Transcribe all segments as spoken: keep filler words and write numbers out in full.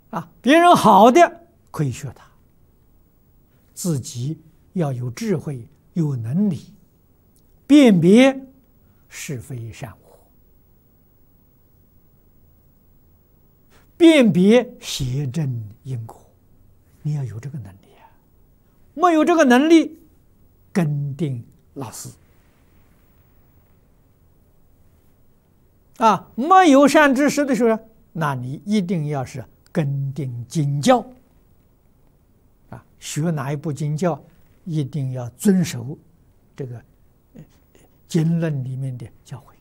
啊，别人好的可以学他，自己要有智慧，有能力辨别是非善恶，辨别邪正因果，你要有这个能力啊！没有这个能力，根定老实啊，没有善知识的时候，那你一定要是根定经教啊，学哪一部经教，一定要遵守这个经论里面的教诲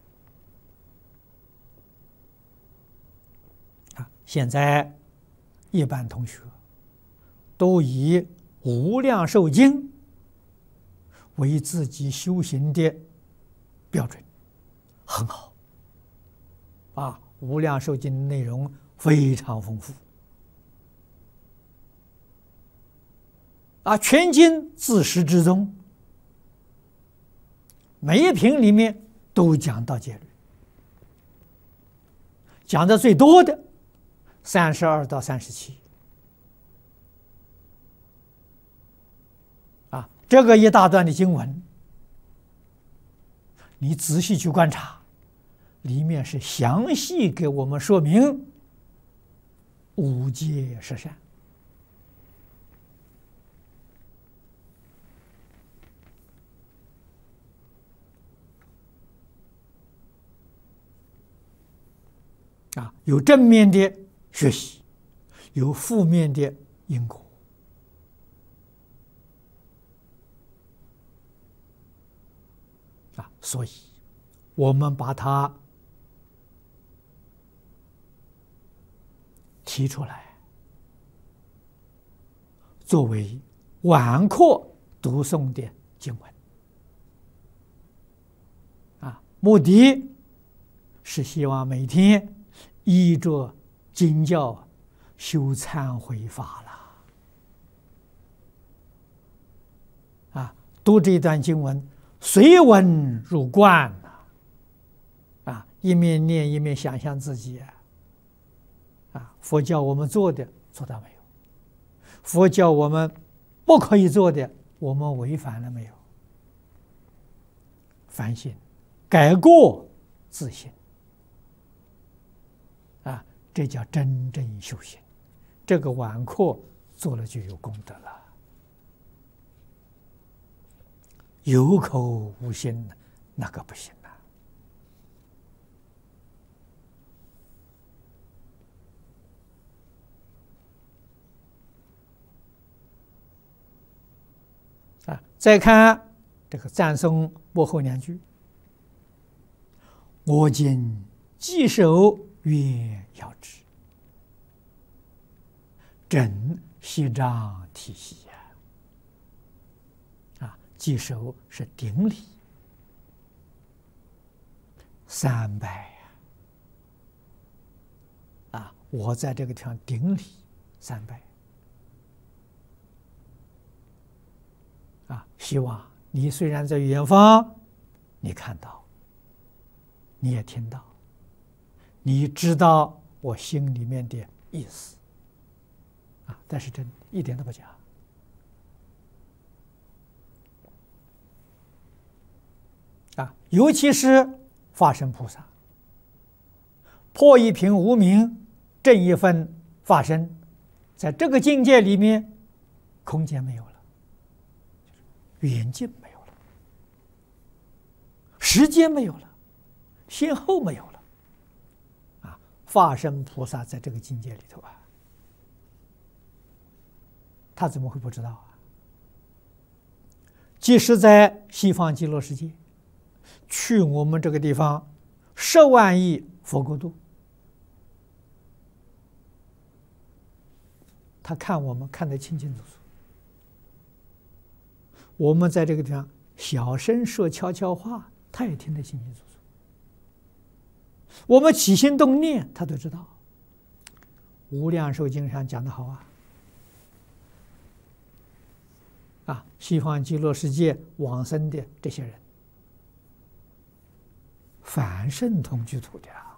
啊。现在一般同学都以《无量寿经》为自己修行的标准，很好啊。《无量寿经》的内容非常丰富啊，全经自始至终，每一品里面都讲到戒律，讲的最多的三十二到三十七啊，这个一大段的经文，你仔细去观察，里面是详细给我们说明五戒十善啊，有正面的学习，有负面的因果啊，所以我们把它提出来，作为晚课读诵的经文啊，目的是希望每天依着经教修忏悔法了啊，读这段经文随文入观啊，一面念一面想象自己啊，佛教我们做的做到没有？佛教我们不可以做的，我们违反了没有？反省，改过自新啊，这叫真正修行。这个晚课做了就有功德了，有口无心，那个不行啊！啊，再看这个赞颂幕后两句：我今稽首愿要之，真息障体系呀！啊，稽首是顶礼三拜呀！啊，我在这个地方顶礼三拜。啊，希望你虽然在远方，你看到，你也听到，你知道我心里面的意思，啊，但是真一点都不假。啊，尤其是法身菩萨，破一品无明，正一分法身，在这个境界里面，空间没有了。远近没有了，时间没有了，先后没有了，啊！法身菩萨在这个境界里头啊，他怎么会不知道啊？即使在西方极乐世界，去我们这个地方十万亿佛国度，他看我们看得清清楚楚。我们在这个地方小声说悄悄话，他也听得清清楚楚。我们起心动念，他都知道。无量寿经上讲得好啊，啊，西方极乐世界往生的这些人，凡圣同居土的啊。